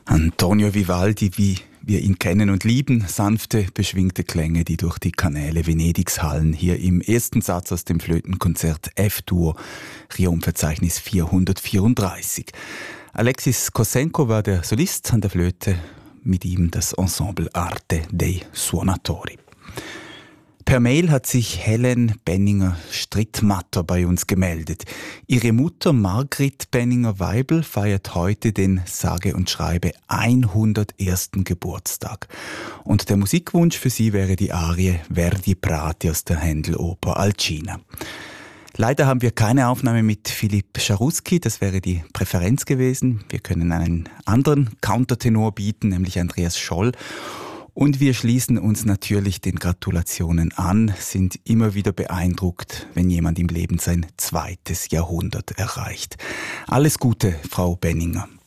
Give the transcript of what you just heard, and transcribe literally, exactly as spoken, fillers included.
Antonio Vivaldi, wie wir ihn kennen und lieben, sanfte, beschwingte Klänge, die durch die Kanäle Venedigs hallen. Hier im ersten Satz aus dem Flötenkonzert F-Dur, Riom-Verzeichnis vierhundertvierunddreißig. Alexis Kossenko war der Solist an der Flöte, mit ihm das Ensemble Arte dei Suonatori. Per Mail hat sich Helen Benninger-Strittmatter bei uns gemeldet. Ihre Mutter Margrit Benninger-Weibel feiert heute den sage und schreibe hundertersten Geburtstag. Und der Musikwunsch für sie wäre die Arie Verdi Prati aus der Händel-Oper Alcina. Leider haben wir keine Aufnahme mit Philipp Scharusky, das wäre die Präferenz gewesen. Wir können einen anderen Countertenor bieten, nämlich Andreas Scholl. Und wir schließen uns natürlich den Gratulationen an, sind immer wieder beeindruckt, wenn jemand im Leben sein zweites Jahrhundert erreicht. Alles Gute, Frau Benninger.